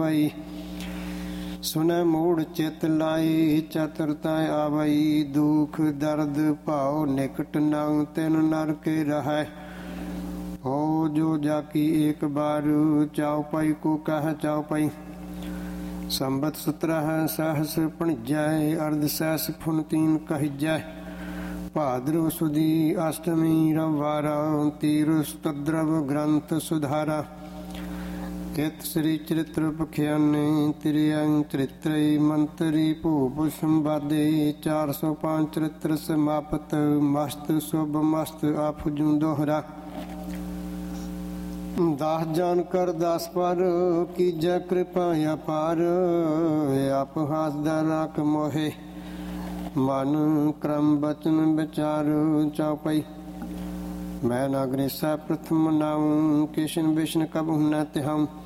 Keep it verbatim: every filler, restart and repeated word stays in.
ਪਈ। ਸੁਨੈ ਮੂੜ ਚਿਤ ਲਾਈ ਚਤੁਰਤਾ ਆਵਈ। ਦੁਖ ਦਰਦ ਭਾਉ ਨਿਕਟ ਨਉ ਤਿਨ ਨਰ ਕੇ ਰਹੈ। ਹੋ ਜੋ ਜਾਕੀ ਏਕ ਬਾਰ ਚਉਪਈ ਕੋ ਕਹਿ ਚਉਪਈ। ਸੰਬਤ ਸਤਰਹ ਸਹਸ ਭਣਜੈ ਅਰਧ ਸਹਿਸ ਫੁਨ ਤੀਨ ਕਹਿਜੈ। ਭਾਦਰਵ ਸੁਦੀ ਅਸ਼ਟਮੀ ਰਵਾਰਾ ਤੀਰ ਸਤਦਰਵ ਗ੍ਰੰਥ ਸੁਧਾਰਾ। ਕਿਤ ਸ੍ਰੀ ਚਰਿਤ੍ਰ ਪਖਿਆਨੇ ਤਿਰਿਅੰ ਚਰਿਤ੍ਰਈ ਮੰਤਰੀ ਭੂਪ ਸੰਵਾਦੇ। ਚਾਰ ਸੌ ਪੰਜ ਚਰਿਤ੍ਰ ਸਮਾਪਤ ਮਸਤ ਸੁਭ ਮਸਤ ਆਫਜੂ ਦੋਹਰਾ। ਦਾਸ ਜਾਨ ਕਰ ਦਾਸ ਪਰ ਕੀਜੈ ਕਿਰਪਾ ਅਪਾਰ। ਆਪ ਹਾਸਦਾ ਰਾਖ ਮੋਹੇ ਮਨ ਕਰਮ ਬਚਨ ਵਿਚਾਰ ਚਉਪਈ। ਮੈਂ ਨਾਗਰੇਸਾ ਪ੍ਰਥਮ ਨਾਉ ਕਿਸ਼ਨ ਵਿਸ਼ਨ ਕਬਹੁ ਨ ਤਿਹਾਉ।